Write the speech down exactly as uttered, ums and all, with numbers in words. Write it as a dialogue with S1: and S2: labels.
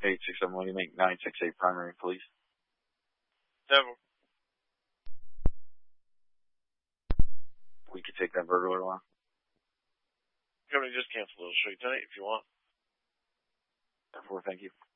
S1: eight six seven, will you make nine six eight primary, please?
S2: Seven.
S1: We could take that burglar alarm.
S2: Company just cancel those. Show you tonight if you want.
S1: ten four, thank you.